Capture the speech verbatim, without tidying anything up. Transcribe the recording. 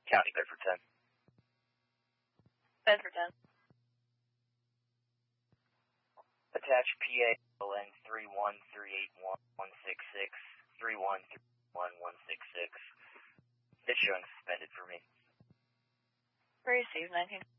County Bedford ten. Bedford ten. Attach P A N three one three eight one one six six, three one three one one six six. It's showing suspended for me. Received nineteen.